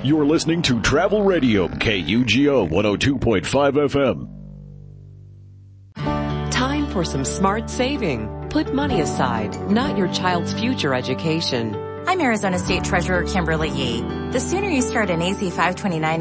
You're listening to Travel Radio, KUGO 102.5 FM. Time for some smart saving. Put money aside, not your child's future education. I'm Arizona State Treasurer Kimberly Yee. The sooner you start an AZ 529